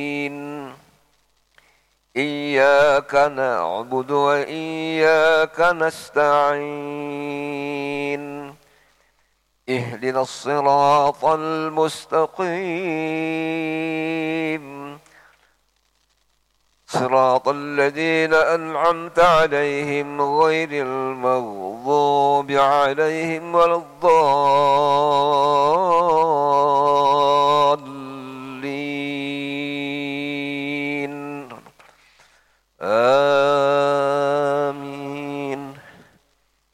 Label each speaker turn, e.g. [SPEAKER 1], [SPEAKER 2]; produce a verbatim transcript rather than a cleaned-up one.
[SPEAKER 1] إياك نعبد وإياك نستعين اهدنا الصراط المستقيم صراط الذين أنعمت عليهم غير المغضوب عليهم ولا الضالين